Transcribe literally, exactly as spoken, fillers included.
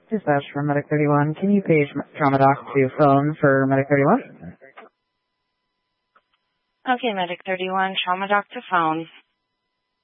Dispatch from Medic thirty-one. Can you page Trauma Doc to phone for Medic thirty-one? Okay, Medic thirty-one, Trauma Doc to phone.